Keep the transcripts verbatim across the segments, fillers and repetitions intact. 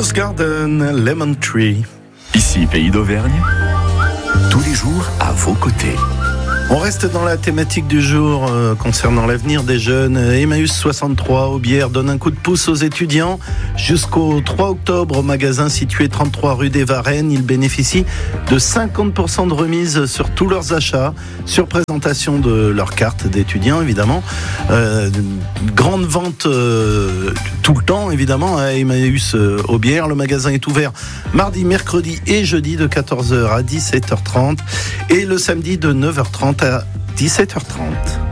Rose Garden, Lemon Tree. Ici, Pays d'Auvergne, tous les jours à vos côtés. On reste dans la thématique du jour euh, concernant l'avenir des jeunes. Emmaüs soixante-trois, Aubière, donne un coup de pouce aux étudiants. Jusqu'au trois octobre, au magasin situé trente-trois rue des Varennes, ils bénéficient de cinquante pour cent de remise sur tous leurs achats, sur présentation de leur carte d'étudiant, évidemment. Euh, grande vente euh, tout le temps, évidemment, à Emmaüs euh, Aubière. Le magasin est ouvert mardi, mercredi et jeudi de quatorze heures à dix-sept heures trente et le samedi de neuf heures trente à dix-sept heures trente.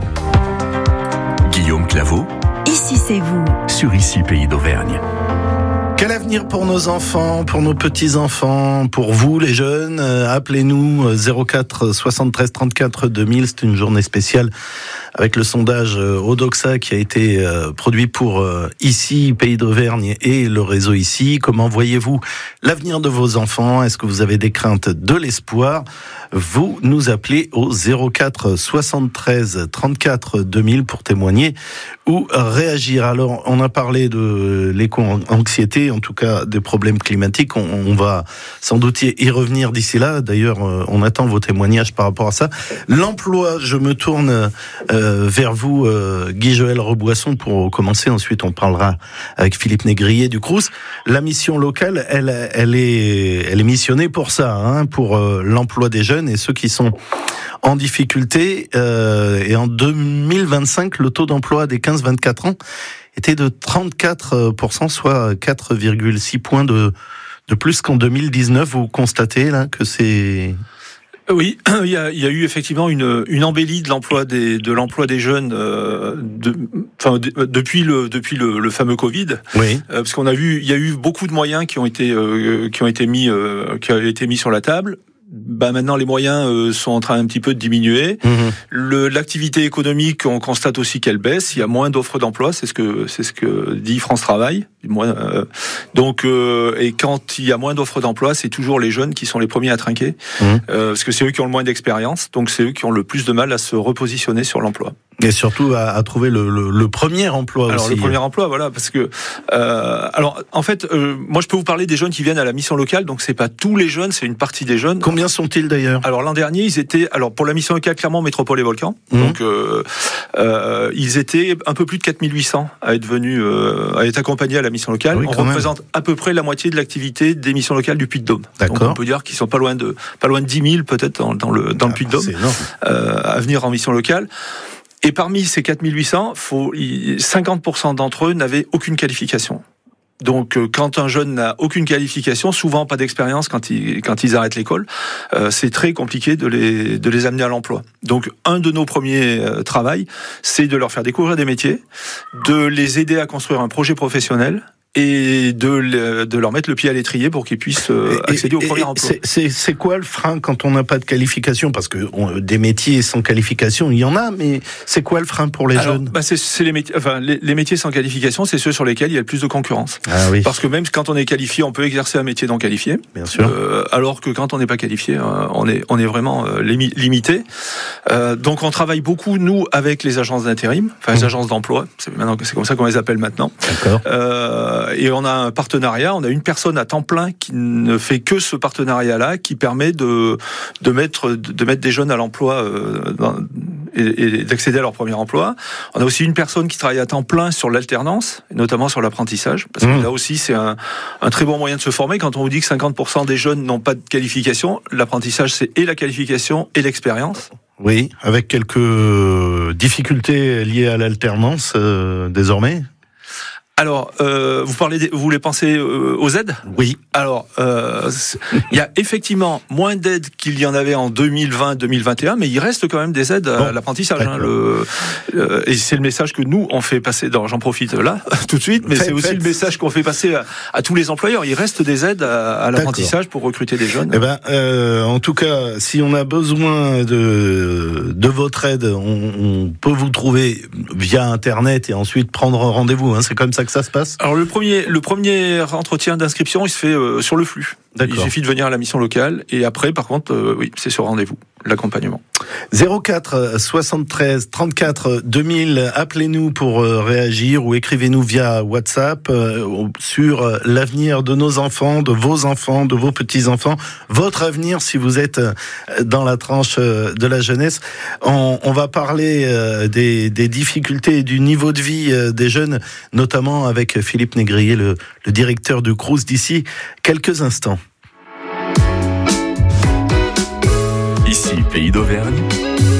Guillaume Claveau, Ici c'est vous, sur Ici Pays d'Auvergne. Quel avenir pour nos enfants, pour nos petits-enfants, pour vous les jeunes? euh, Appelez-nous zéro quatre soixante-treize trente-quatre deux mille, c'est une journée spéciale avec le sondage euh, Odoxa qui a été euh, produit pour euh, Ici, Pays d'Auvergne et le réseau Ici. Comment voyez-vous l'avenir de vos enfants? Est-ce que vous avez des craintes, de l'espoir? Vous nous appelez au zéro quatre soixante-treize trente-quatre deux mille pour témoigner ou réagir. Alors, on a parlé de l'éco-anxiété, en tout cas des problèmes climatiques. On, on va sans doute y revenir d'ici là. D'ailleurs, on attend vos témoignages par rapport à ça. L'emploi, je me tourne euh, vers vous, euh, Guy-Joël Reboisson, pour commencer. Ensuite, on parlera avec Philippe Négrier du Crous. La mission locale, elle, elle est, elle est missionnée pour ça, hein, pour euh, l'emploi des jeunes et ceux qui sont en difficulté. Euh, et en deux mille vingt-cinq, le taux d'emploi des quinze vingt-quatre ans était de trente-quatre pour cent, soit quatre virgule six points de, de plus qu'en deux mille dix-neuf. Vous constatez là que c'est... Oui, il y a, il y a eu effectivement une, une embellie de l'emploi des, de l'emploi des jeunes euh, de, enfin, de, depuis le, depuis le, le fameux Covid. Oui. Euh, parce qu'on a vu, il y a eu beaucoup de moyens qui ont été, euh, qui ont été mis, euh, qui ont été mis sur la table. Bah maintenant les moyens euh, sont en train un petit peu de diminuer. Mmh. Le, l'activité économique, on constate aussi qu'elle baisse. Il y a moins d'offres d'emploi, c'est ce que c'est ce que dit France Travail. Moins, euh, donc euh, et quand il y a moins d'offres d'emploi, c'est toujours les jeunes qui sont les premiers à trinquer, mmh. euh, parce que c'est eux qui ont le moins d'expérience. Donc c'est eux qui ont le plus de mal à se repositionner sur l'emploi. Et surtout à, à trouver le, le, le premier emploi alors, aussi. Le premier emploi, voilà, parce que euh, alors en fait, euh, moi je peux vous parler des jeunes qui viennent à la mission locale, donc c'est pas tous les jeunes, c'est une partie des jeunes. Combien sont-ils d'ailleurs? Alors l'an dernier, ils étaient, alors pour la mission locale, Clermont Métropole et Volcan, mmh. donc euh, euh, ils étaient un peu plus de quatre mille huit cents à être venus, euh, à être accompagnés à la mission locale. Oui, on représente même à peu près la moitié de l'activité des missions locales du Puy-de-Dôme. D'accord. Donc on peut dire qu'ils sont pas loin de pas loin de dix mille peut-être dans, dans le dans ah, le Puy-de-Dôme euh, à venir en mission locale. Et parmi ces quatre mille huit cents, faut, cinquante pour cent d'entre eux n'avaient aucune qualification. Donc, quand un jeune n'a aucune qualification, souvent pas d'expérience quand ils, quand ils arrêtent l'école, euh, c'est très compliqué de les, de les amener à l'emploi. Donc, un de nos premiers euh, travails, c'est de leur faire découvrir des métiers, de les aider à construire un projet professionnel, et de, le, de leur mettre le pied à l'étrier pour qu'ils puissent euh, accéder au premier emploi. C'est, c'est, c'est quoi le frein quand on n'a pas de qualification? Parce que on, des métiers sans qualification, il y en a, mais c'est quoi le frein pour les Alors, jeunes? bah c'est, c'est les métiers, enfin les, les métiers sans qualification, c'est ceux sur lesquels il y a le plus de concurrence. Ah oui. Parce que même quand on est qualifié, on peut exercer un métier non qualifié. Bien sûr. Euh, alors que quand on n'est pas qualifié, euh, on est on est vraiment euh, limi- limité. Euh, donc on travaille beaucoup nous avec les agences d'intérim, enfin les mmh. agences d'emploi. C'est maintenant c'est comme ça qu'on les appelle maintenant. D'accord. Euh, et on a un partenariat, on a une personne à temps plein qui ne fait que ce partenariat-là, qui permet de de mettre de mettre des jeunes à l'emploi euh, dans, et, et d'accéder à leur premier emploi. On a aussi une personne qui travaille à temps plein sur l'alternance, notamment sur l'apprentissage, parce que mmh. là aussi c'est un, un très bon moyen de se former. Quand on vous dit que cinquante pour cent des jeunes n'ont pas de qualification, l'apprentissage c'est et la qualification et l'expérience. Oui, avec quelques difficultés liées à l'alternance euh, désormais. Alors, euh, vous parlez, des, vous voulez penser euh, aux aides ? Oui. Alors, euh, il y a effectivement moins d'aides qu'il y en avait en deux mille vingt deux mille vingt et un, mais il reste quand même des aides à bon, l'apprentissage. Hein, le, euh, et c'est le message que nous, on fait passer, dans, j'en profite là, tout de suite, mais faites, c'est aussi faites. le message qu'on fait passer à, à tous les employeurs. Il reste des aides à, à l'apprentissage D'accord. pour recruter des jeunes. Eh ben, euh, en tout cas, si on a besoin de, de votre aide, on, on peut vous trouver via Internet et ensuite prendre rendez-vous. Hein, c'est comme ça que ça se passe ? Alors le premier, le premier entretien d'inscription, il se fait euh, sur le flux. D'accord. Il suffit de venir à la mission locale et après, par contre, euh, oui, c'est sur rendez-vous, l'accompagnement. zéro quatre soixante-treize trente-quatre deux mille, appelez-nous pour réagir ou écrivez-nous via WhatsApp sur l'avenir de nos enfants, de vos enfants, de vos petits-enfants, votre avenir si vous êtes dans la tranche de la jeunesse. On, on va parler des, des difficultés et du niveau de vie des jeunes, notamment avec Philippe Négrier, le, le directeur du Crous, d'ici quelques instants. Ici, Pays d'Auvergne,